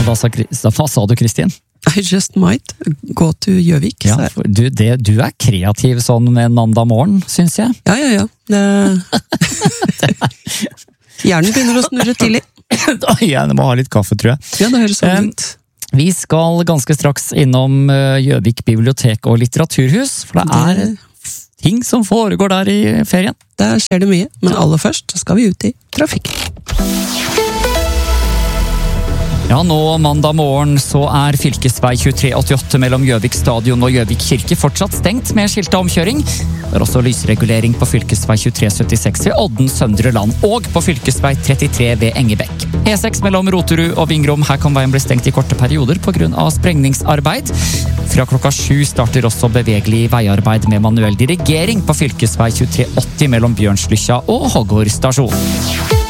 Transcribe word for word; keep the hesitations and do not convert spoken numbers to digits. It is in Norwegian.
hva sa, hva sa du, Kristin? I just might gå til Gjøvik. Ja, for du, det, du er kreativ sånn med en mandag morgen, synes jeg. Ja, ja, ja. Det... Hjernen begynner å snurre tidlig. Jeg må ha litt kaffe, tror jeg. Ja, det høres sånn ut. Vi skal ganske straks innom Gjøvik bibliotek og litteraturhus, for det er det... ting som foregår der i ferien. Der skjer det mye, men aller først skal vi ut i trafikken. Ja, nå mandag morgen så er fylkesvei tjuetre åttiåtte mellom Gjøvik stadion og Gjøvik kirke fortsatt stengt med skiltet omkjøring. Det er også lysregulering på fylkesvei tjuetre syttiseks ved Odden Søndre Land og på fylkesvei trettitre ved Engebekk. E seks mellom Roterud og Vingrom, her kan veien bli stengt i korte perioder på grunn av sprengningsarbeid. Fra klokka sju starter også bevegelig veiarbeid med manuell dirigering på fylkesvei tjuetre åtti mellom Bjørnslykja og Hoggård stasjon.